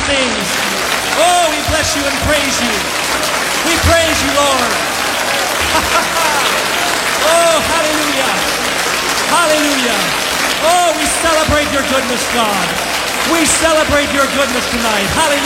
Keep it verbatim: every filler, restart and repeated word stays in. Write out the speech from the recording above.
things. Oh, we bless you and praise you. We praise you, Lord. Oh, hallelujah. Hallelujah. Oh, we celebrate your goodness, God. We celebrate your goodness tonight. Hallelujah.